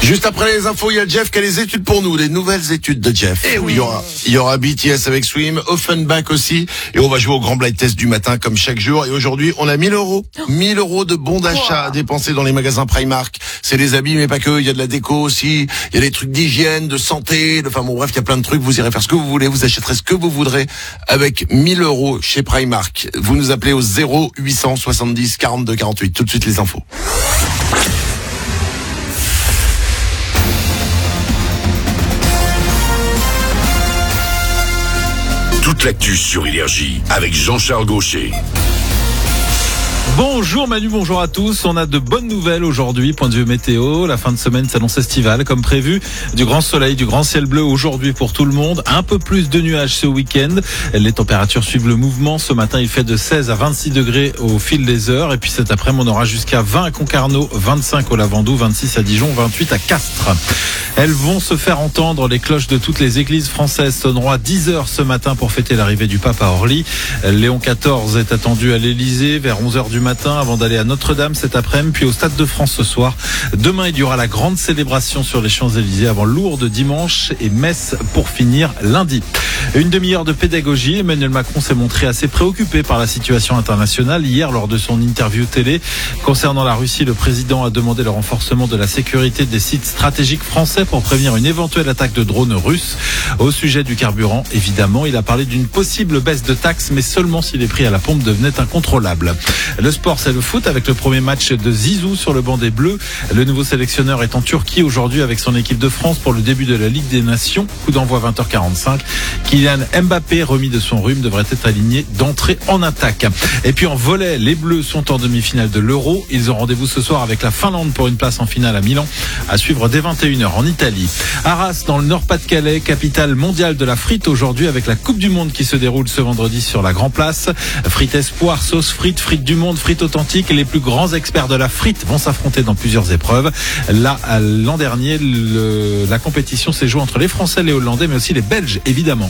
Juste après les infos, il y a Jeff qui a les études pour nous, les nouvelles études de Jeff. Eh oui. Il y aura BTS avec Swim, Offenbach aussi, et on va jouer au grand blind test du matin comme chaque jour. Et aujourd'hui, on a 1000 euros. 1000 euros de bons d'achat à dépenser dans les magasins Primark. C'est des habits, mais pas que. Il y a de la déco aussi. Il y a des trucs d'hygiène, de santé. Enfin bon, bref, il y a plein de trucs. Vous irez faire ce que vous voulez. Vous achèterez ce que vous voudrez avec 1000 euros chez Primark. Vous nous appelez au 0870 42 48. Tout de suite les infos. Toute l'actu sur Énergie avec Jean-Charles Gaucher. Bonjour Manu, bonjour à tous. On a de bonnes nouvelles aujourd'hui, point de vue météo. La fin de semaine s'annonce estivale comme prévu. Du grand soleil, du grand ciel bleu aujourd'hui pour tout le monde. Un peu plus de nuages ce week-end. Les températures suivent le mouvement. Ce matin, il fait de 16 à 26 degrés au fil des heures. Et puis cet après-midi, on aura jusqu'à 20 à Concarneau, 25 au Lavandou, 26 à Dijon, 28 à Castres. Elles vont se faire entendre. Les cloches de toutes les églises françaises sonneront à 10h ce matin pour fêter l'arrivée du pape à Orly. Léon XIV est attendu à l'Elysée vers 11h du matin avant d'aller à Notre-Dame cet après-midi, puis au Stade de France ce soir. Demain, il y aura la grande célébration sur les Champs-Élysées avant Lourdes dimanche et Metz pour finir lundi. Une demi-heure de pédagogie. Emmanuel Macron s'est montré assez préoccupé par la situation internationale. Hier, lors de son interview télé concernant la Russie, le président a demandé le renforcement de la sécurité des sites stratégiques français pour prévenir une éventuelle attaque de drones russes. Au sujet du carburant, évidemment, il a parlé d'une possible baisse de taxes, mais seulement si les prix à la pompe devenaient incontrôlables. Le sport, c'est le foot avec le premier match de Zizou sur le banc des Bleus. Le nouveau sélectionneur est en Turquie aujourd'hui avec son équipe de France pour le début de la Ligue des Nations. Coup d'envoi 20h45. Kylian Mbappé, remis de son rhume, devrait être aligné d'entrée en attaque. Et puis en volley, les Bleus sont en demi-finale de l'Euro. Ils ont rendez-vous ce soir avec la Finlande pour une place en finale à Milan, à suivre dès 21h en Italie. Arras, dans le Nord-Pas-de-Calais, capitale mondiale de la frite aujourd'hui avec la Coupe du Monde qui se déroule ce vendredi sur la Grand Place. Frites espoir, sauce frite, frites du monde, frites authentiques. Les plus grands experts de la frite vont s'affronter dans plusieurs épreuves. Là, l'an dernier, la compétition s'est jouée entre les Français, les Hollandais, mais aussi les Belges, évidemment.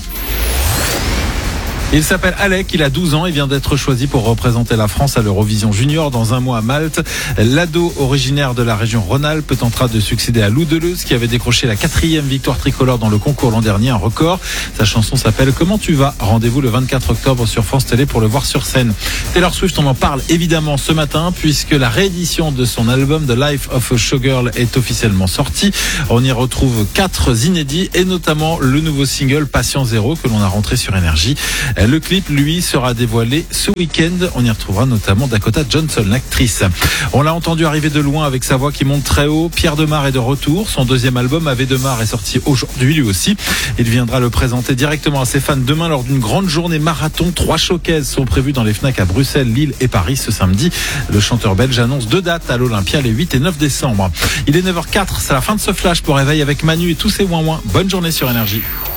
Il s'appelle Alec, il a 12 ans et vient d'être choisi pour représenter la France à l'Eurovision Junior dans un mois à Malte. L'ado originaire de la région Rhône-Alpes tentera de succéder à Lou Deleuze qui avait décroché la 4e victoire tricolore dans le concours l'an dernier, un record. Sa chanson s'appelle Comment tu vas ? Rendez-vous le 24 octobre sur France Télé pour le voir sur scène. Taylor Swift, on en parle évidemment ce matin puisque la réédition de son album The Life of a Showgirl est officiellement sortie. On y retrouve 4 inédits et notamment le nouveau single Patient Zéro que l'on a rentré sur Énergie. Le clip, lui, sera dévoilé ce week-end. On y retrouvera notamment Dakota Johnson, l'actrice. On l'a entendu arriver de loin avec sa voix qui monte très haut. Pierre Demar est de retour. Son deuxième album, Ave Demar, est sorti aujourd'hui, lui aussi. Il viendra le présenter directement à ses fans demain lors d'une grande journée marathon. 3 showcases sont prévus dans les FNAC à Bruxelles, Lille et Paris ce samedi. Le chanteur belge annonce 2 dates à l'Olympia les 8 et 9 décembre. Il est 9h04. C'est la fin de ce flash pour réveil avec Manu et tous ses ouin-ouin. Bonne journée sur Énergie.